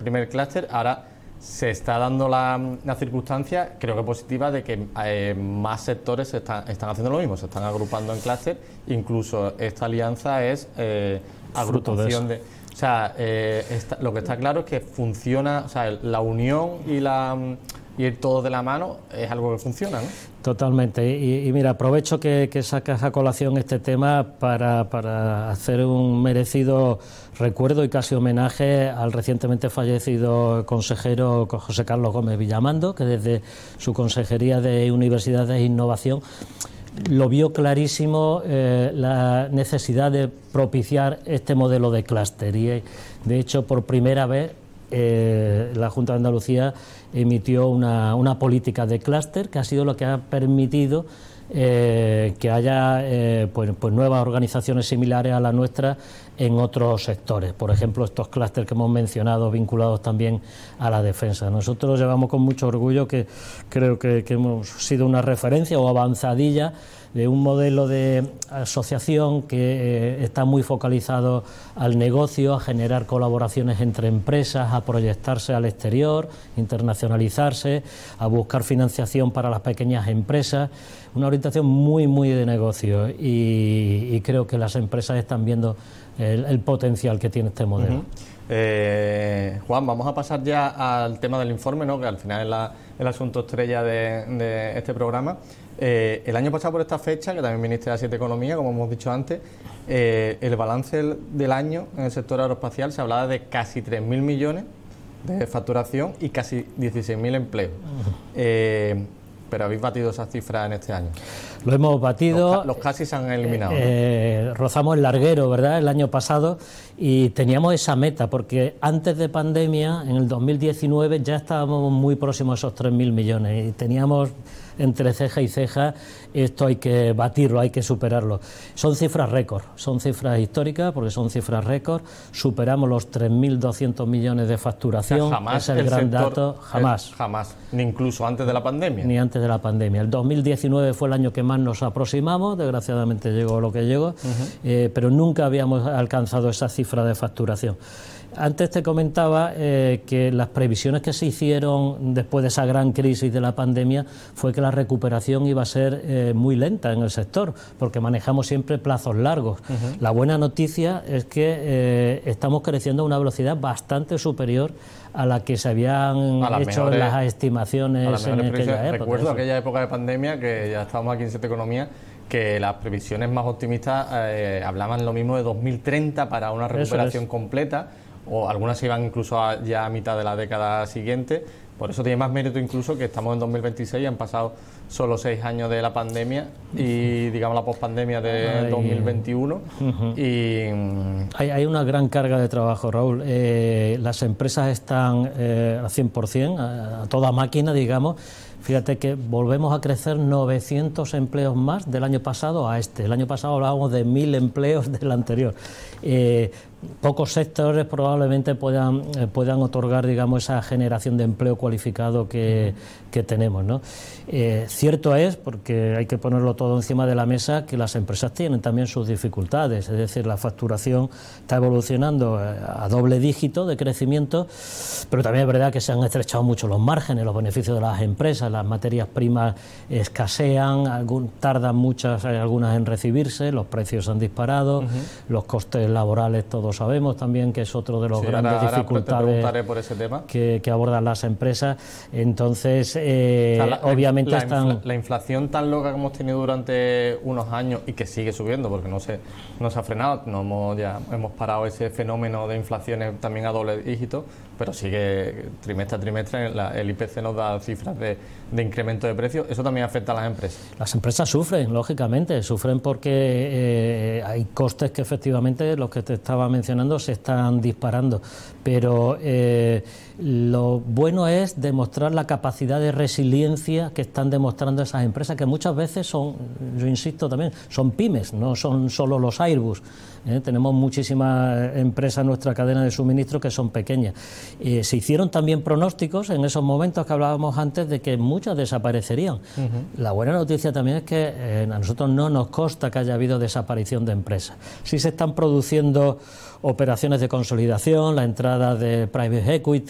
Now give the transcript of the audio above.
primer clúster. Ahora se está dando la circunstancia, creo que positiva, de que más sectores están haciendo lo mismo, se están agrupando en clúster. Incluso esta alianza es agrupación de... O sea, lo que está claro es que funciona, o sea, la unión y el todo de la mano es algo que funciona, ¿no? Totalmente. Y mira, aprovecho que sacas a colación este tema para hacer un merecido recuerdo y casi homenaje al recientemente fallecido consejero José Carlos Gómez Villamando, que desde su Consejería de Universidades e Innovación lo vio clarísimo, la necesidad de propiciar este modelo de clúster. Y de hecho, por primera vez, la Junta de Andalucía emitió una política de clúster, que ha sido lo que ha permitido que haya pues nuevas organizaciones similares a la nuestra en otros sectores. Por ejemplo, estos clústeres que hemos mencionado, vinculados también a la defensa. Nosotros llevamos con mucho orgullo que creo que hemos sido una referencia o avanzadilla de un modelo de asociación que está muy focalizado al negocio, a generar colaboraciones entre empresas, a proyectarse al exterior, internacionalizarse, a buscar financiación para las pequeñas empresas, una orientación muy de negocio, y creo que las empresas están viendo el potencial que tiene este modelo. Juan, vamos a pasar ya al tema del informe, ¿no?, que al final es el asunto estrella de este programa. El año pasado, por esta fecha, que también viniste a Siete Economía, como hemos dicho antes, el balance del año en el sector aeroespacial se hablaba de casi 3.000 millones de facturación y casi 16.000 empleos. Pero habéis batido esas cifras en este año. Lo hemos batido. Los casi se han eliminado, ¿no? Rozamos el larguero, ¿verdad?, el año pasado, y teníamos esa meta, porque antes de pandemia, en el 2019, ya estábamos muy próximos a esos 3.000 millones y teníamos entre ceja y ceja: esto hay que batirlo, hay que superarlo. Son cifras récord, son cifras históricas, porque son cifras récord. Superamos los 3.200 millones de facturación. O sea, jamás es el gran dato. Jamás, ni incluso antes de la pandemia. Ni antes de la pandemia. El 2019 fue el año que más nos aproximamos, desgraciadamente llegó lo que llegó, pero nunca habíamos alcanzado esa cifra de facturación. Antes te comentaba que las previsiones que se hicieron después de esa gran crisis de la pandemia fue que la recuperación iba a ser muy lenta en el sector, porque manejamos siempre plazos largos. La buena noticia es que estamos creciendo a una velocidad bastante superior a la que se habían hecho las estimaciones en aquella época. Recuerdo aquella época de pandemia, que ya estábamos aquí en Siete Economía, que las previsiones más optimistas hablaban lo mismo de 2030 para una recuperación completa, o algunas se iban incluso ya a mitad de la década siguiente. Por eso tiene más mérito incluso que estamos en 2026 y han pasado solo 6 años de la pandemia y, digamos, la pospandemia de 2021. Hay una gran carga de trabajo, Raúl. Las empresas están al 100%, a toda máquina, digamos. Fíjate que volvemos a crecer 900 empleos más del año pasado a este. El año pasado hablábamos de 1.000 empleos del anterior. Pocos sectores probablemente puedan otorgar, digamos, esa generación de empleo cualificado que tenemos, ¿no? Cierto es, porque hay que ponerlo todo encima de la mesa, que las empresas tienen también sus dificultades. Es decir, la facturación está evolucionando a doble dígito de crecimiento, pero también es verdad que se han estrechado mucho los márgenes, los beneficios de las empresas. Las materias primas escasean, tardan muchas, algunas en recibirse, los precios han disparado, los costes laborales todos sabemos también que es otro de los grandes dificultades por ese tema que abordan las empresas. Entonces, obviamente la inflación tan loca que hemos tenido durante unos años y que sigue subiendo porque no se ha frenado, ya hemos parado ese fenómeno de inflaciones también a doble dígito, pero sigue trimestre a trimestre. El IPC nos da cifras de incremento de precios. Eso también afecta a las empresas. Las empresas sufren, lógicamente, sufren porque hay costes que efectivamente, los que te estaba mencionando, se están disparando, pero lo bueno es demostrar la capacidad de resiliencia que están demostrando esas empresas, que muchas veces son, yo insisto también, son pymes, no son solo los Airbus. Tenemos muchísimas empresas en nuestra cadena de suministro que son pequeñas. Se hicieron también pronósticos en esos momentos que hablábamos antes de que muchas desaparecerían. La buena noticia también es que a nosotros no nos consta que haya habido desaparición de empresas. Sí se están produciendo operaciones de consolidación, la entrada de private equity,